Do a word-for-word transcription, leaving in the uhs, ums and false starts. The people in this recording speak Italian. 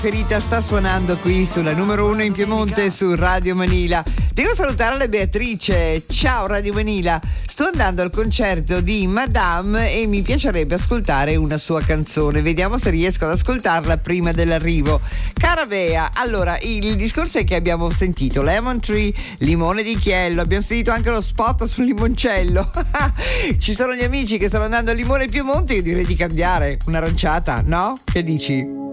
Ferita sta suonando qui sulla numero uno in Piemonte su Radio Manila. Devo salutare la Beatrice. Ciao Radio Manila, sto andando al concerto di Madame e mi piacerebbe ascoltare una sua canzone. Vediamo se riesco ad ascoltarla prima dell'arrivo. Cara Bea, allora il discorso è che abbiamo sentito Lemon Tree, limone di Chiello, abbiamo sentito anche lo spot sul limoncello. Ci sono gli amici che stanno andando al limone Piemonte, io direi di cambiare un'aranciata, no? Che dici?